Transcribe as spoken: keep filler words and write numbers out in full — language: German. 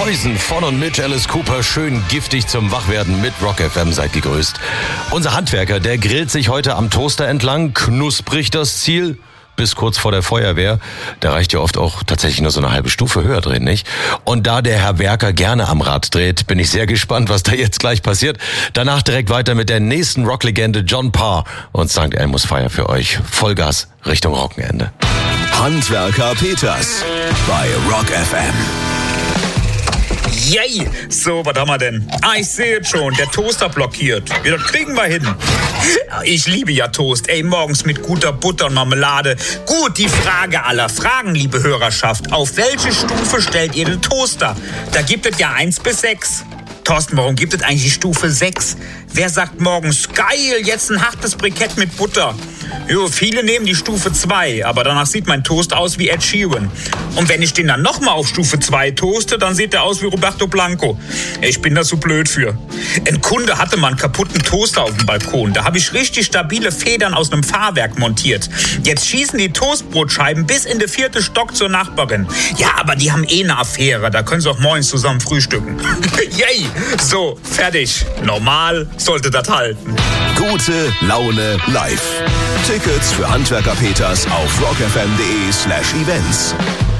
Poison von und mit Alice Cooper, schön giftig zum Wachwerden mit Rock F M, seid gegrüßt. Unser Handwerker, der grillt sich heute am Toaster entlang, knusprig das Ziel, bis kurz vor der Feuerwehr. Da reicht ja oft auch tatsächlich nur so eine halbe Stufe höher drehen, nicht? Und da der Herr Werker gerne am Rad dreht, bin ich sehr gespannt, was da jetzt gleich passiert. Danach direkt weiter mit der nächsten Rocklegende John Parr und Sankt Elmus Feier für euch. Vollgas Richtung Rockenende. Handwerker Peters bei Rock F M. Yay! So, was haben wir denn? Ah, ich sehe jetzt schon, der Toaster blockiert. Ja, das kriegen wir hin. Ich liebe ja Toast. Ey, morgens mit guter Butter und Marmelade. Gut, die Frage aller Fragen, liebe Hörerschaft. Auf welche Stufe stellt ihr den Toaster? Da gibt es ja eins bis sechs. Thorsten, warum gibt es eigentlich die Stufe sechs? Wer sagt morgens, geil, jetzt ein hartes Brikett mit Butter? Jo, viele nehmen die Stufe zwei, aber danach sieht mein Toast aus wie Ed Sheeran. Und wenn ich den dann nochmal auf Stufe zwei toaste, dann sieht der aus wie Roberto Blanco. Ich bin da so blöd für. Ein Kunde hatte mal einen kaputten Toaster auf dem Balkon. Da habe ich richtig stabile Federn aus einem Fahrwerk montiert. Jetzt schießen die Toastbrotscheiben bis in den vierten Stock zur Nachbarin. Ja, aber die haben eh eine Affäre. Da können sie auch morgens zusammen frühstücken. Yay! So, fertig. Normal sollte das halten. Gute Laune live. Tickets für Handwerker Peters auf rockfm.de slash events.